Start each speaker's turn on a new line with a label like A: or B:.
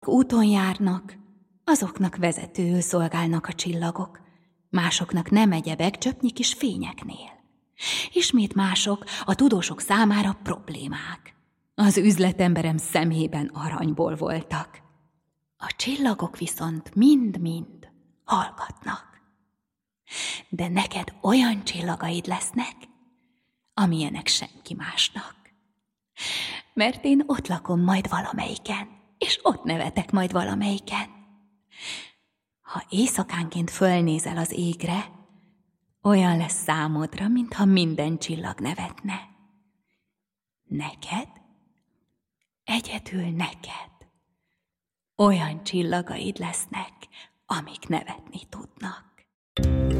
A: Úton járnak, azoknak vezetőül szolgálnak a csillagok, másoknak nem egyebek csöpnyi kis fényeknél. Ismét mások a tudósok számára problémák. Az üzletemberem szemében aranyból voltak. A csillagok viszont mind-mind hallgatnak. De neked olyan csillagaid lesznek, amilyenek senki másnak. Mert én ott lakom majd valamelyiken, és ott nevetek majd valamelyiken. Ha éjszakánként fölnézel az égre, olyan lesz számodra, mintha minden csillag nevetne. Neked, egyedül neked, olyan csillagaid lesznek, amik nevetni tudnak.